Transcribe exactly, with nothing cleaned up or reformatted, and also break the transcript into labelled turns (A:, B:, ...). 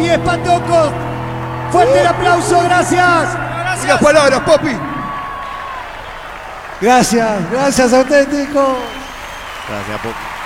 A: Popi Espantocos. Fuerte el aplauso, gracias.
B: Unas palabras, Popi.
C: Gracias, gracias auténticos.
D: Gracias, Popi.